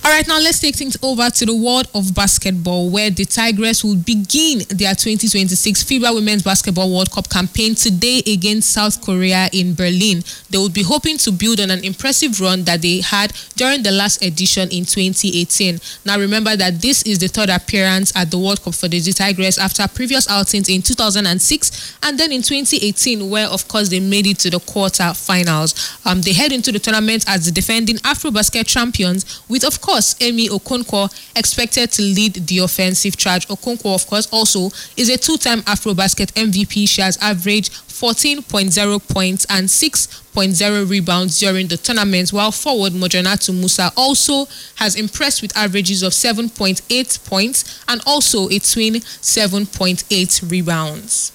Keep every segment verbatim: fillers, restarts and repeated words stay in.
All right, now let's take things over to the world of basketball, where the Tigers will begin their twenty twenty-six FIBA Women's Basketball World Cup campaign today against South Korea in Berlin. They will be hoping to build on an impressive run that they had during the last edition in twenty eighteen. Now, remember that this is the third appearance at the World Cup for the Tigers after previous outings in two thousand six and then in twenty eighteen, where, of course, they made it to the quarter-finals. Um, they head into the tournament as the defending AfroBasket champions, with, of course, Amy Okonkwo expected to lead the offensive charge. Okonkwo, of course, also is a two-time AfroBasket M V P. She has averaged fourteen point zero points and six point zero rebounds during the tournament, while forward Mojanatu Musa also has impressed with averages of seven point eight points and also a twin seven point eight rebounds.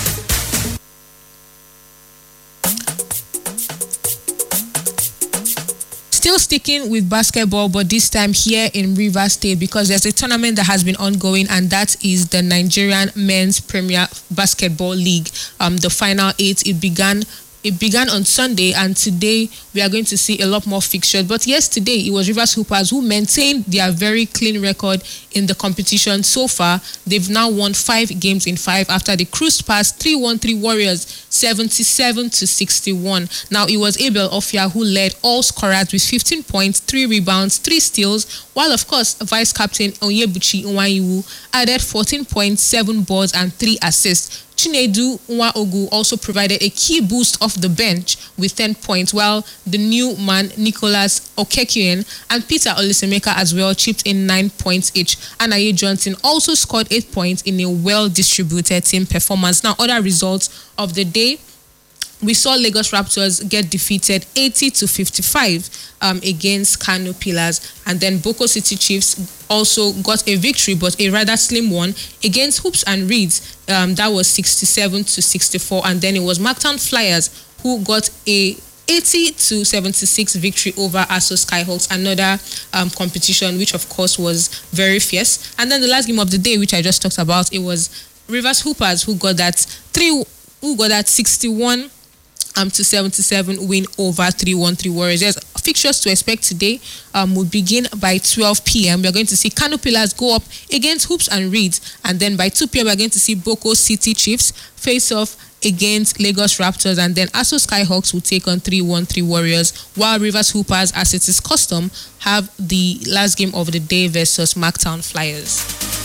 Still sticking with basketball, but this time here in Rivers State, because there's a tournament that has been ongoing, and that is the Nigerian Men's Premier Basketball League. Um, the final eight, it began It began on Sunday, and today we are going to see a lot more fixtures. But yesterday, it was Rivers Hoopers who maintained their very clean record in the competition so far. They've now won five games in five after they cruised past three one three Warriors seventy-seven to sixty-one. Now, it was Abel Ofia who led all scorers with fifteen points, three rebounds, three steals, while, of course, Vice Captain Onyebuchi Nwanyiwu added fourteen points, seven boards, and three assists. Chinedu Nwaogu also provided a key boost off the bench with ten points, while the new man Nicholas Okekuen and Peter Olisemeka as well chipped in nine points each. Anaye Johnson also scored eight points in a well-distributed team performance. Now, other results of the day: we saw Lagos Raptors get defeated eighty to fifty-five um, against Kano Pillars, and then Boko City Chiefs also got a victory, but a rather slim one, against Hoops and Reeds. Um, that was sixty-seven to sixty-four, and then it was Marktown Flyers who got a eighty to seventy-six victory over Aso Skyhawks, another um, competition which, of course, was very fierce. And then the last game of the day, which I just talked about, it was Rivers Hoopers who got that three, who got that sixty-one Um, to seventy-seven win over three one three Warriors. There's fixtures to expect today. Um, will begin by twelve p.m. We're going to see Kano Pillars go up against Hoops and Reeds, and then by two p.m. we're going to see Boko City Chiefs face off against Lagos Raptors, and then Aso Skyhawks will take on three one three Warriors, while Rivers Hoopers, as it is custom, have the last game of the day versus Marktown Flyers.